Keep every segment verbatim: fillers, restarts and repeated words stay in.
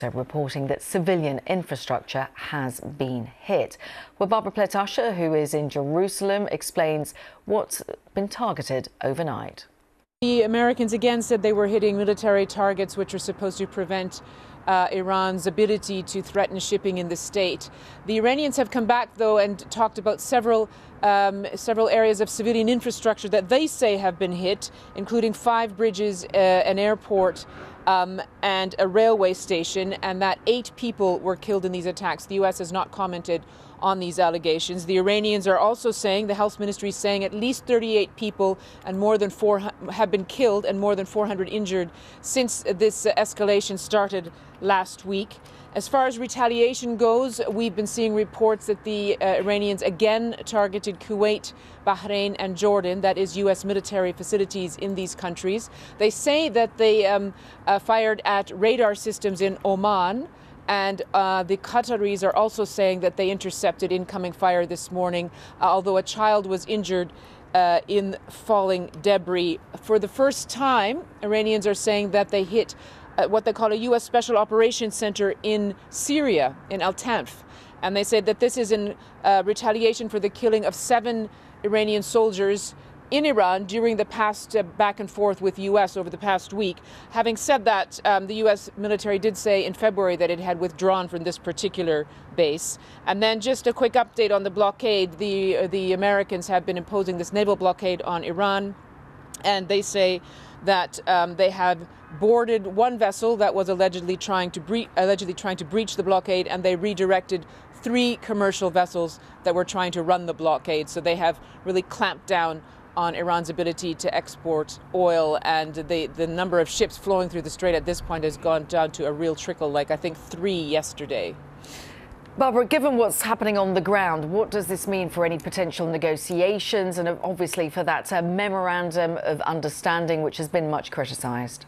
Reporting that civilian infrastructure has been hit. Well, Barbara Pletasher, who is in Jerusalem, explains what's been targeted overnight. The Americans again said they were hitting military targets which are supposed to prevent uh, Iran's ability to threaten shipping in the state. The Iranians have come back, though, and talked about several um, several areas of civilian infrastructure that they say have been hit, including five bridges, uh, an airport, um, and a railway station, and that eight people were killed in these attacks. The U S has not commented on these allegations. The Iranians are also saying, the health ministry is saying, at least thirty-eight people and more than four have been killed and more than four hundred injured since this uh, escalation started last week. As far as retaliation goes, we've been seeing reports that the uh, Iranians again targeted Kuwait, Bahrain and Jordan, that is U S military facilities in these countries. They say that they um, uh, fired at radar systems in Oman. And uh, the Qataris are also saying that they intercepted incoming fire this morning, uh, although a child was injured uh, in falling debris. For the first time, Iranians are saying that they hit uh, what they call a U S Special Operations Center in Syria, in Al-Tanf. And they said that this is in uh, retaliation for the killing of seven Iranian soldiers in Iran during the past uh, back and forth with the U S over the past week. Having said that, um, the U S military did say in February that it had withdrawn from this particular base. And then just a quick update on the blockade. The, uh, the Americans have been imposing this naval blockade on Iran, and they say that um, they have boarded one vessel that was allegedly trying to bre allegedly trying to breach the blockade, and they redirected three commercial vessels that were trying to run the blockade. So they have really clamped down on Iran's ability to export oil, and the, the number of ships flowing through the strait at this point has gone down to a real trickle, like I think three yesterday. Barbara, given what's happening on the ground, what does this mean for any potential negotiations and obviously for that uh, memorandum of understanding which has been much criticised?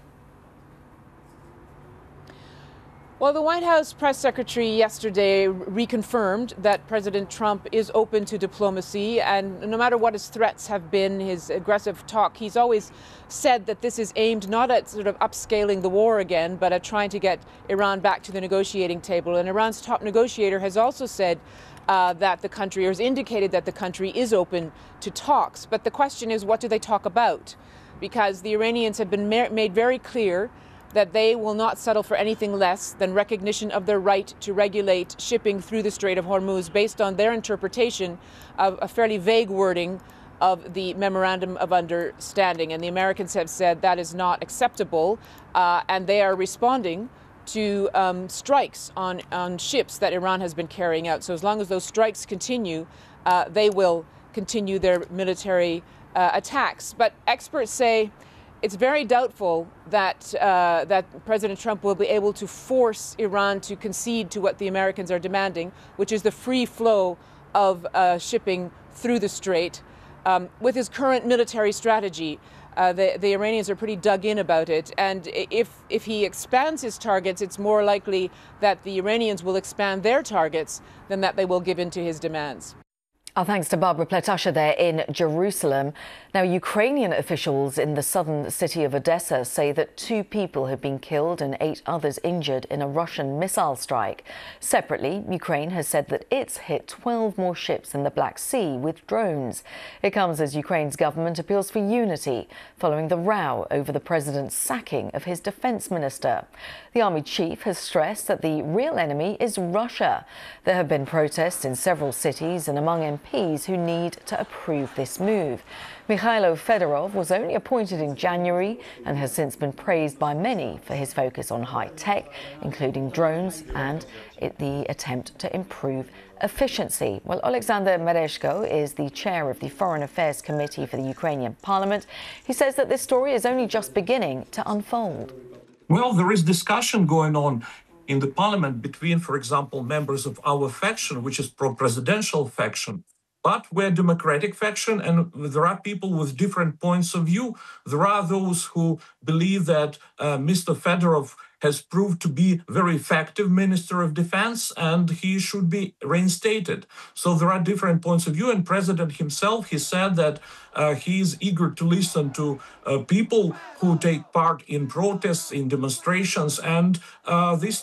Well, the White House press secretary yesterday reconfirmed that President Trump is open to diplomacy, and no matter what his threats have been, his aggressive talk, he's always said that this is aimed not at sort of upscaling the war again, but at trying to get Iran back to the negotiating table. And Iran's top negotiator has also said uh, that the country, or has indicated that the country is open to talks. But the question is, what do they talk about? Because the Iranians have been made very clear that they will not settle for anything less than recognition of their right to regulate shipping through the Strait of Hormuz based on their interpretation of a fairly vague wording of the Memorandum of Understanding. And the Americans have said that is not acceptable, uh, and they are responding to um, strikes on, on ships that Iran has been carrying out. So as long as those strikes continue, uh, they will continue their military uh, attacks. But experts say it's very doubtful that uh, that President Trump will be able to force Iran to concede to what the Americans are demanding, which is the free flow of uh, shipping through the strait. Um, with his current military strategy, uh, the, the Iranians are pretty dug in about it. And if, if he expands his targets, it's more likely that the Iranians will expand their targets than that they will give in to his demands. Our thanks to Barbara Pletasher there in Jerusalem. Now, Ukrainian officials in the southern city of Odessa say that two people have been killed and eight others injured in a Russian missile strike. Separately, Ukraine has said that it's hit twelve more ships in the Black Sea with drones. It comes as Ukraine's government appeals for unity following the row over the president's sacking of his defense minister. The army chief has stressed that the real enemy is Russia. There have been protests in several cities and among M Ps who need to approve this move. Mikhailo Fedorov was only appointed in January and has since been praised by many for his focus on high tech, including drones and it, the attempt to improve efficiency. Well, Alexander Mereshko is the chair of the Foreign Affairs Committee for the Ukrainian Parliament. He says that this story is only just beginning to unfold. Well, there is discussion going on in the parliament between, for example, members of our faction, which is pro-presidential faction. But we're a democratic faction, and there are people with different points of view. There are those who believe that uh, Mister Fedorov has proved to be a very effective Minister of Defense, and he should be reinstated. So there are different points of view, and President himself, he said that uh, he is eager to listen to uh, people who take part in protests, in demonstrations, and uh, this